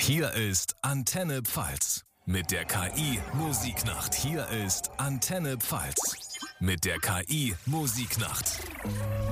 Hier ist Antenne Pfalz. Mit der KI Musiknacht. Hier ist Antenne Pfalz. Mit der KI Musiknacht.